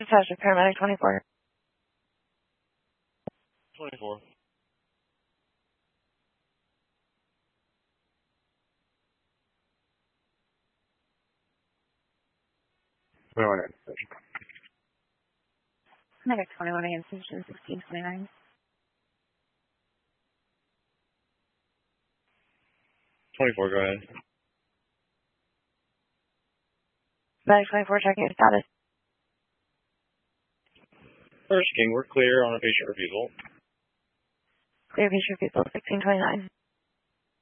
Dispatcher, paramedic 24. 24. Medic 21 against station 1629. Go ahead. Medic 24 checking your status. First King, we're clear on a patient refusal. Clear patient refusal 1629.